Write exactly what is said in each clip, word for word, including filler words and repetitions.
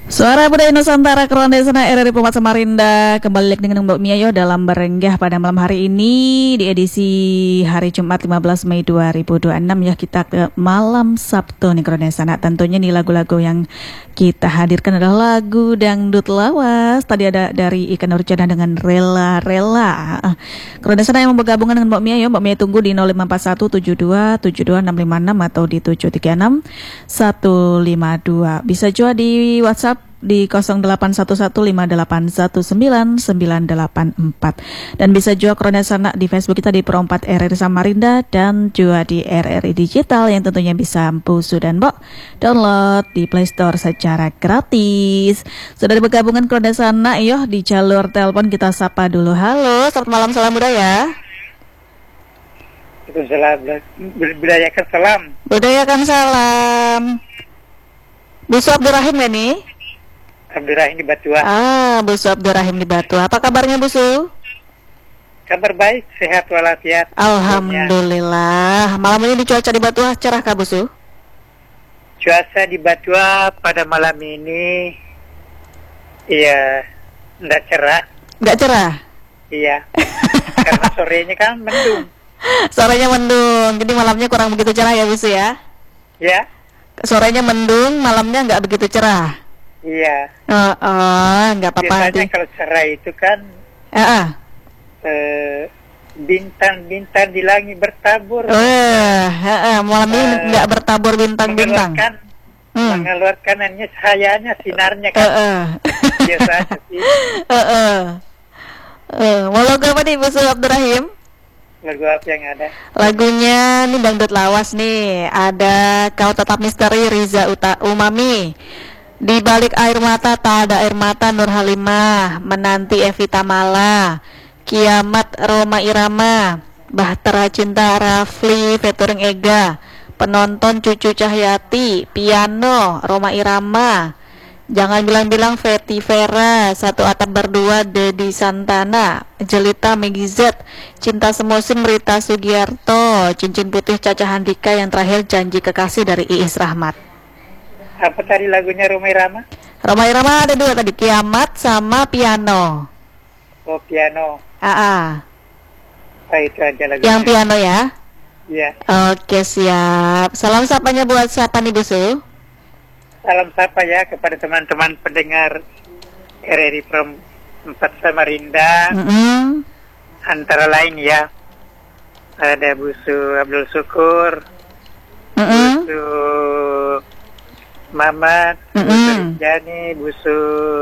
Suara Budaya Nusantara Keronde Sana R R I Pemat Samarinda kembali lagi dengan Mbak Mia yo dalam Berenggah pada malam hari ini di edisi hari Jumat lima belas Mei dua ribu dua puluh enam ya, kita ke malam Sabtu nih Keronde Sana. Tentunya nih lagu-lagu yang kita hadirkan adalah lagu dangdut lawas. Tadi ada dari Ika Nurjana dengan Rela-Rela. Keronde Sana yang mau bergabungan dengan Mbak Mia yo, Mbak Mia tunggu di nol lima empat satu tujuh dua tujuh dua enam lima enam atau di tujuh tiga enam satu lima dua. Bisa juga di WhatsApp di nol delapan satu satu lima delapan satu sembilan sembilan delapan empat, dan bisa juga Keronde Sana di Facebook kita di Perompat R R I Samarinda dan juga di R R I Digital yang tentunya bisa Busu dan Mbok download di Play Store secara gratis. Sudah di bergabungan Keronde Sana yo di jalur telepon, kita sapa dulu. Halo, selamat malam, salam budaya. Waalaikumsalam, budayakan salam. Budayakan salam. Busu Abdurrahim ya nih? Abdurrahim di Batua. Ah, Busu Abdurrahim di Batua. Apa kabarnya Busu? Kabar baik, sehat walafiat. Alhamdulillah. Malam ini di cuaca di Batua cerah kah Busu? Cuaca di Batua pada malam ini, iya, enggak cerah. Enggak cerah? Iya, karena sorenya kan mendung. Sorenya mendung, jadi malamnya kurang begitu cerah ya Busu ya? Ya. Sorenya mendung, malamnya enggak begitu cerah. Iya. Oh, oh, nggak apa-apa. Biasanya kalau cerah itu kan uh -uh. eh, bintang-bintang di langit bertabur. Uh, uh, uh, malam ini uh, nggak bertabur bintang-bintang. Mengeluarkan, hmm. mengeluarkan hanya cahayanya, sinarnya kan. Uh, uh. Biasa aja sih. Uh, uh. Uh, mau lagu apa nih Busu Abdurrahim? Lagu apa yang ada? Lagunya nih dangdut lawas nih. Ada Kau Tetap Misteri Riza Uta Umami. Di balik air mata tak ada air mata Nur Halimah, Menanti Evita Mala, Kiamat Roma Irama, Bahtera Cinta Rafli featuring Ega, Penonton Cucu Cahyati, Piano Roma Irama, Jangan Bilang-Bilang Feti Vera, Satu Atap Berdua Dedi Santana, Jelita Megi Z, Cinta Semusim Rita Sugiarto, Cincin Putih Caca Handika, yang terakhir Janji Kekasih dari Iis Rahmat. Apa tadi lagunya Roma Irama? Roma Irama ada dua tadi, Kiamat sama Piano. Oh, Piano. Ah, ah. Oh, itu aja lagunya. Yang Piano ya? Iya. Oke, siap. Salam sapanya buat siapa nih Busu? Salam sapa ya kepada teman-teman pendengar R R I Perompat Samarinda. Mm-hmm. Antara lain ya, ada Busu Abdul Syukur, Mm-hmm. Busu Mamat, Mm-hmm. Busu Rinjani, Busu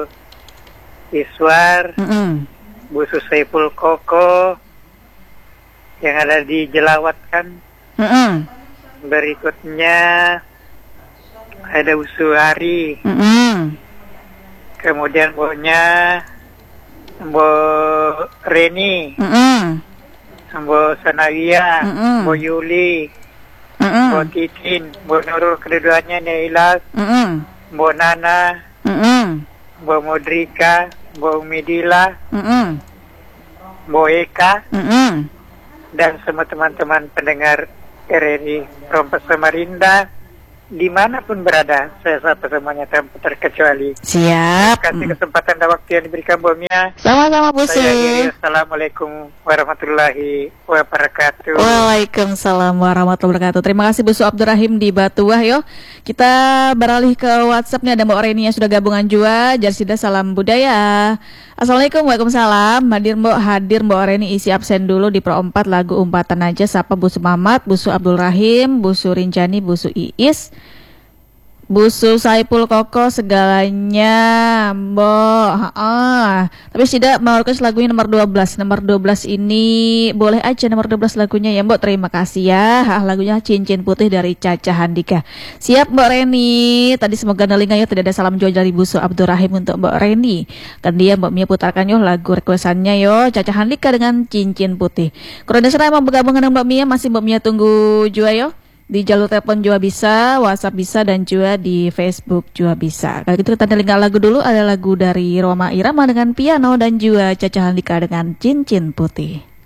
Iswar, Mm-hmm. Busu Saiful Koko yang ada di Jelawat kan. Mm-hmm. Berikutnya ada Busu Hari, Mm-hmm. kemudian Bonya Bo Reni, Mm-hmm. Bo Sanawia, Mm-hmm. Bo Yuli, Mm-hmm. Bo Titin, Bo Nurul keduanya Nailas, Mm-hmm. Bo Nana, Mm-hmm. Bo Modrika, Bo Midila, Mm-hmm. Bo Eka, Mm-hmm. dan semua teman-teman pendengar R R I Perompat Samarinda dimanapun berada, saya sapa semuanya tanpa terkecuali. Siap. Kasih kesempatan dan waktu yang diberikan Bu Mia. Sama-sama Busu. Saya akhiri, Assalamualaikum warahmatullahi wabarakatuh. Waalaikumsalam warahmatullahi wabarakatuh. Terima kasih Busu Abdurrahim di Batuah yo. Kita beralih ke WhatsApp nih, ada Mbak Reni yang sudah gabungan juga. Jarsida salam budaya. Assalamualaikum, waalaikumsalam. Hadir Mbak, hadir Mbak Reni, isi absen dulu di Perompat lagu umpatan aja. Sapa Busu Mamat, Busu Abdul Rahim, Busu Rinjani, Busu Iis, Busu Saipul Koko, segalanya Mbok. Ah, tapi tidak mau request lagunya nomor dua belas. Nomor dua belas ini boleh aja nomor dua belas lagunya ya Mbok. Terima kasih ya. Ah, lagunya Cincin Putih dari Caca Handika. Siap Mbok Reni. Tadi semoga nalinga ya tidak ada salam jual dari Busu Abdurrahim untuk Mbok Reni. Kan dia Mbok Mia putarkan yo lagu requestannya yo Caca Handika dengan Cincin Putih. Keronde Sana mau bergabung dengan Mbok Mia, masih Mbok Mia tunggu juga yo. Di jalur telepon juga bisa, WhatsApp bisa, dan juga di Facebook juga bisa. Kalau gitu kita dengarkan lagu dulu, ada lagu dari Roma Irama dengan Piano dan juga Caca Handika dengan Cincin Putih.